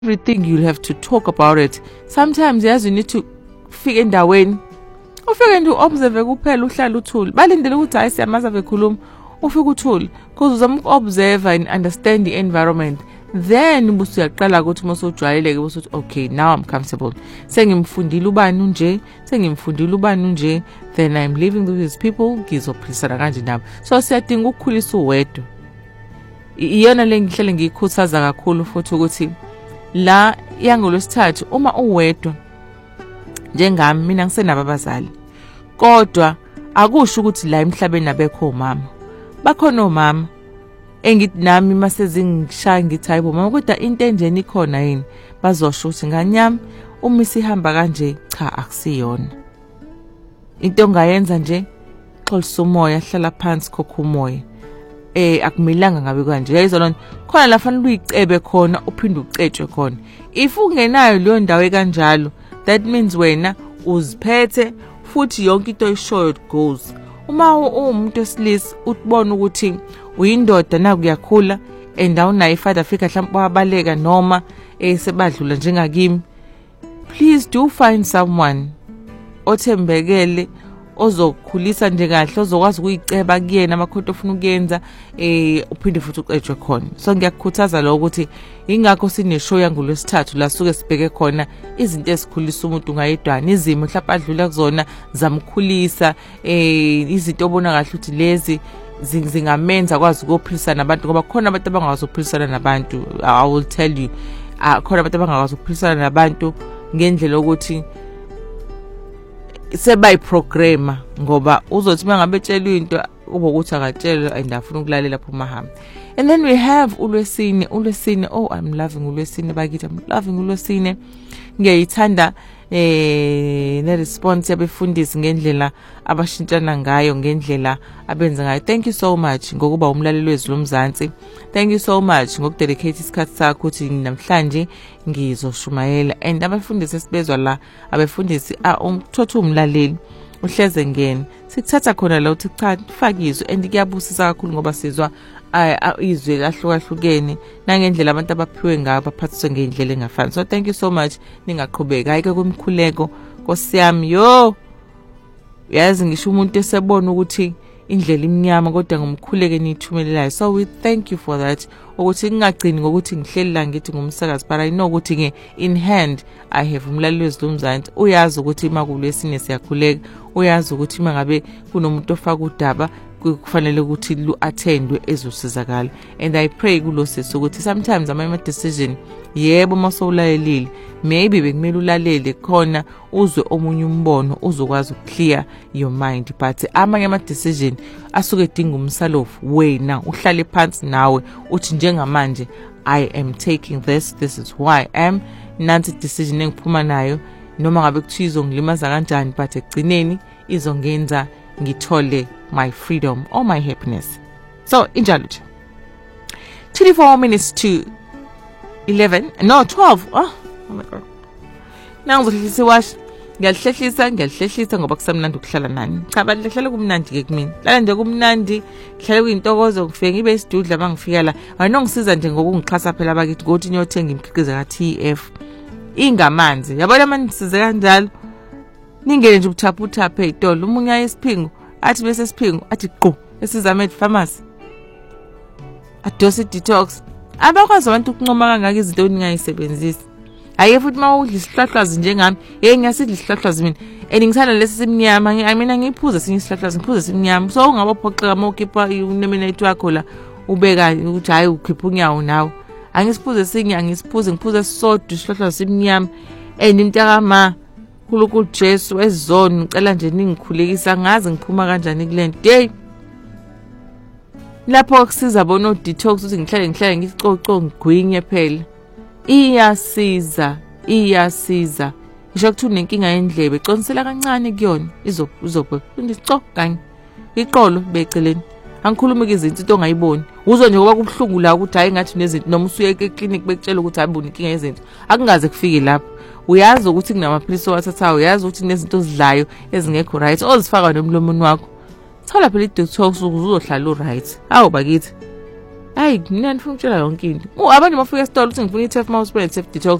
everything you'll have to talk about it. Sometimes yes, you need to figure endaweni ufike nje observe kuphela uhlala uthule balindele ukuthi hayi siyamaza bekhuluma ufike uthule because uzama uku-observe and understand the environment, then ubusuyaqala ukuthi mase ujwayeleke usuthi okay, now I'm comfortable, sengimfundile ubani unje, sengimfundile ubani unje, then I'm living with these people, ngizophilisana kanje nabo. So siyadinga ukukhulisa uwedwa. Iyona le ngihlele ngiyikhuthaza kakhulu futhi ukuthi la yangolwesithathu uma uwedwa njengami, mina ngisenabo abazali, kodwa akusho ukuthi la emhlabeni abekho omama. Bakhona omama engithi nami masezingishaya ngithi hayibo mama, kodwa into enjeni ikhona yini, bazosho ukuthi nganyami uma isihamba kanje, cha akusiyona. Into ongayenza nje xolisa umoya, hlala phansi, khokha umoya. Akumelanga ngabe kanje. Yayizona khona la fanele uyicebe khona uphinde ucetshwe khona. If ungenayo leyo ndawo kanjalo, that means wena uziphethe futhi yonke into oyishoyo goes. Uma umuntu wesilisa utibona ukuthi uyindoda nakuyakhula and awunayo father figure mhlawumbe wabaleka noma sebadlula njengakimi, please do find someone othembekele ozokhulisa nje kahle, ozokwazi ukuyiceba kuyena amakhonto ofuna ukuyenza, uphinde futhi ucetshwe khona. So ngiyakukhuthaza lo ukuthi ingakho sineshow yangolwesithathu la suke sibheke khona izinto ezikhulisa umuntu ngayedwana, izimo mhlawumbe adlula kuzona zamkhulisa, izinto obona kahle ukuthi lezi zingamenza kwazi ukuphilisana nabantu, ngoba khona abantu abangakwazi ukuphilisana nabantu. I will tell you, khona abantu abangakwazi ukuphilisana nabantu ngendlela ukuthi sebayiprograma, ngoba uzothi mangabe etshela into ubokuthi akatshela and afuna ukulalela lapho mahamba. And then we have uLwesine. Oh, I'm loving uLwesine bakithi, I'm loving uLwesine. Ngiyayithanda ne response yabefundisi ngendlela abashintshana ngayo, ngendlela abenza ngayo. Thank you so much ngokuba umlaleli wezwi loMzansi. Thank you so much ngokudedicate isikhathi sakho ukuthi namhlanje ngizoshumayela. And abafundisi esibezwa la, abefundisi umthotho umlaleli uhleze ngene, sikuthatha khona la uthi cha fakizwe, and kuyabusisa kakhulu ngoba sizwa izwi lahlukahlukene nangendlela abantu abaphiwe ngayo baphathiswe ngendlela engafani. So thank you so much, ningaqhubeki ayike kumkhuleko Nkosi yami. Yo yazi ngisho umuntu esebona ukuthi indlela imnyama kodwa ngomkhuleke nithumelelayo. So we thank you for that, ukuthi ngingagcini ngokuthi ngihleli la ngithi ngumsakazi, but I know ukuthi ke in hand I have umlaleli wezwi loMzansi. Uyazi ukuthi makuLwesine siyakhuleka, uyazi ukuthi mangabe kunomuntu ofaka udaba kufanele ukuthi lu-attendwe ezosizakala. And I pray kulo sisi ukuthi sometimes ama decision yebo masowulalelile maybe bekumele ulalele khona uzwe omunye umbono uzokwazi ukclear your mind, but amanye ama decision asuke edinga umsalofu wena uhlale phansi nawe uthi njengamanje I am taking this is who I am, nansi decision engiphuma nayo, noma ngabe kuthiwa izongilimaza kanjani, but ekugcineni izongenza ngithole my freedom or my happiness. So injalo nje 24 minutes to 12. Oh my god, now ngizodlisa wash, ngiyahlehlisa ngoba kusamnandi ukuhlala nani. Cha bantu hlala kumnandi ke kumina, lala nje kumnandi, hlala kuyintokozo ngifike ngibe isidudla mangifika la. Ayinongisiza nje ngokungixhasa phela bakithi ukuthi niyothenga imikhiqizo ka TF ingamanzi, yabona manje size kanjalo ningene nje ubuthapha ezitolo. Umunye ayesiphingo athi bese siphingo athi qo esizamed pharmacy adose detox. Abakwazi abantu ukunqoma kangaka izinto oningayisebenzisi. Hayi futhi mawudla isihlahlazi njengami, ngiyasidla isihlahlazi mina, ngithanda lesi simnyama, mina ngiphuza sinye isihlahlazi, ngiphuza simnyama. So ungabophoxeka mawukhipha unominate wakho la ubeka ukuthi hayi ukhipha unyawo nawe. Angisiphuze sinye, ngiphuza sodwa isihlahlazi simnyama. Imntakama khulukhulu Jesu ezone ngicela nje ningikhulekisa, ngazi ngiphuma kanjani kulento. Hey, lapho kusiza bona detox ukuthi ngihlale ngicoco ngigwinye phela. Iyasiza. Ngisho ukuthi unenkinga yendlebe, conisela kancane kuyona izophe undico kanye iqolo beceleni. Angikhuluma ke izinto ongayiboni, uzwe nje ngoba kubhlungu la ukuthi hayi ngathi nezinto, noma usuye eclinic bekutshela ukuthi ayibona inkinga yezinto, akungaze kufike lapho. Uyazi ukuthi kunamaphilisi owathathayo, uyazi ukuthi nezinto ozidlayo ezingekho right ozifaka nomlomoni wakho. Thola phela i-detox ukuze uzohlala u-right. Hawu bakithi hayi mina ngifuna ukutshela yonke into abantu bafika esitolo uthi ngifuna i-Tef Mouse Spray Tef Detox